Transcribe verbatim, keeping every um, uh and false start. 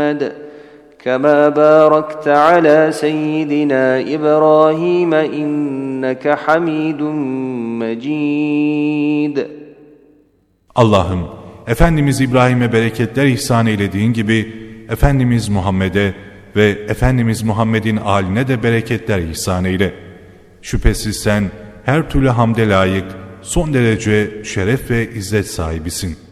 كما باركت على سيدنا إبراهيم إنك حميد مجيد. Allah'ım, Efendimiz İbrahim'e bereketler ihsan eylediğin gibi Efendimiz Muhammed'e ve Efendimiz Muhammed'in âline de bereketler ihsan eyle. Şüphesiz sen her türlü hamde layık, son derece şeref ve izzet sahibisin.